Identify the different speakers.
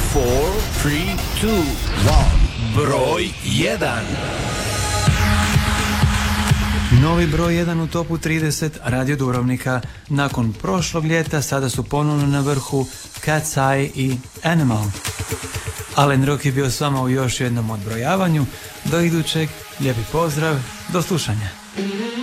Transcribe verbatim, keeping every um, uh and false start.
Speaker 1: four, three, two, one. Broj jedan.
Speaker 2: Novi broj jedan u topu trideset Radio Dubrovnika. Nakon prošlog ljeta sada su ponovno na vrhu Cat's Eye i Animal. Alen Rock je bio s vama u još jednom odbrojavanju. Do idućeg, lijepi pozdrav, do slušanja.